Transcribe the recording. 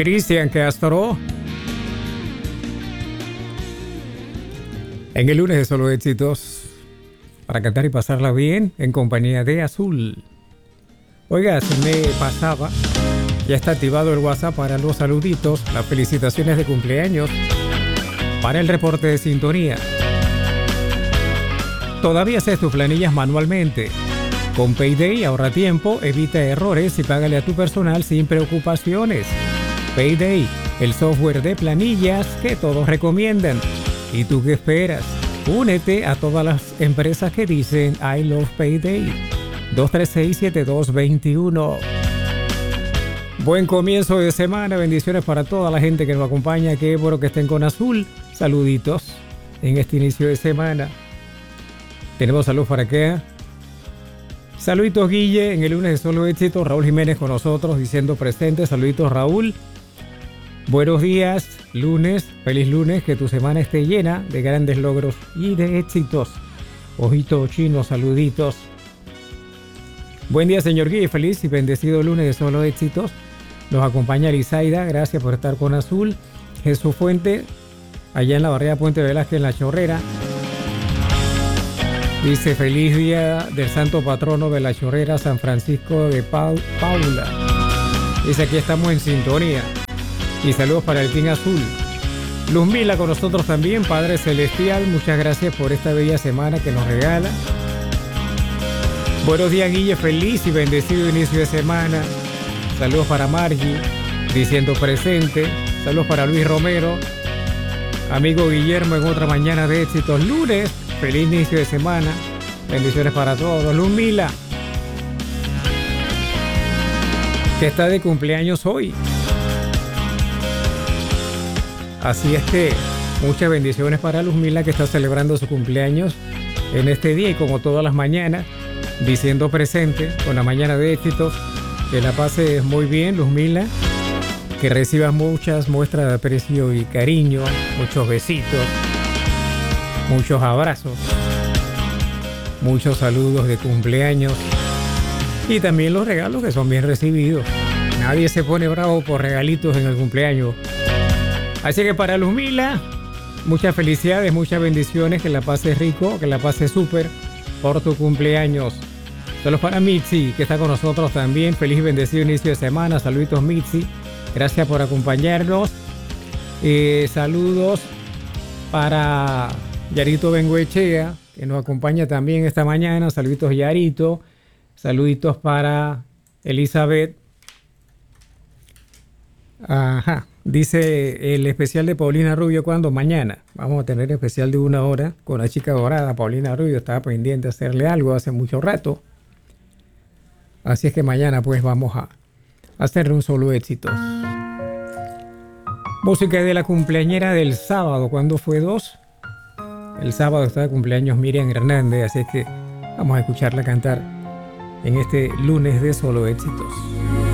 Cristian Castro. En el lunes de Solo Éxitos, para cantar y pasarla bien en compañía de Azul. Oiga, se me pasaba, ya está activado el WhatsApp para los saluditos, las felicitaciones de cumpleaños, para el reporte de sintonía. Todavía haces tus planillas manualmente. Con Payday ahorra tiempo, evita errores y págale a tu personal sin preocupaciones. Payday, el software de planillas que todos recomiendan. ¿Y tú qué esperas? Únete a todas las empresas que dicen I love Payday. 236-7221. Buen comienzo de semana, bendiciones para toda la gente que nos acompaña. Qué bueno que estén con Azul. Saluditos en este inicio de semana. Tenemos salud para acá. Saluditos Guille, en el lunes de Solo Éxito. Raúl Jiménez con nosotros diciendo presente. Saluditos Raúl. Buenos días, lunes, feliz lunes, que tu semana esté llena de grandes logros y de éxitos. Ojito chino, saluditos. Buen día, señor Guille, feliz y bendecido lunes de Solo Éxitos. Nos acompaña Lizaida, gracias por estar con Azul. Jesús Fuente, allá en la barriada Puente Velázquez, en La Chorrera. Dice, feliz día del santo patrono de La Chorrera, San Francisco de Paula. Dice, aquí estamos en sintonía. Y saludos para el Team Azul. Luz Mila con nosotros también, Padre Celestial, muchas gracias por esta bella semana que nos regala. Buenos días Guille, feliz y bendecido inicio de semana. Saludos para Margie, diciendo presente. Saludos para Luis Romero. Amigo Guillermo, en otra mañana de éxitos lunes. Feliz inicio de semana. Bendiciones para todos. Luz Mila, que está de cumpleaños hoy. Así es que muchas bendiciones para Luz Mila, que está celebrando su cumpleaños en este día y como todas las mañanas, diciendo presente con la mañana de éxitos. Que la pases muy bien, Luz Mila, que recibas muchas muestras de aprecio y cariño, muchos besitos, muchos abrazos, muchos saludos de cumpleaños y también los regalos que son bien recibidos. Nadie se pone bravo por regalitos en el cumpleaños. Así que para Luz Mila, muchas felicidades, muchas bendiciones, que la pases rico, que la pases súper por tu cumpleaños. Saludos para Mitzi, que está con nosotros también. Feliz y bendecido inicio de semana. Saluditos Mitzi, gracias por acompañarnos. Saludos para Yarito Bengoechea, que nos acompaña también esta mañana. Saluditos Yarito. Saluditos para Elizabeth. Ajá. Dice el especial de Paulina Rubio, ¿cuándo? Mañana. Vamos a tener especial de 1 hora con la chica dorada. Paulina Rubio estaba pendiente de hacerle algo hace mucho rato. Así es que mañana pues vamos a hacerle un Solo Éxitos. Música de la cumpleañera del sábado. ¿Cuándo fue 2? El sábado está de cumpleaños Miriam Hernández. Así es que vamos a escucharla cantar en este lunes de Solo Éxitos.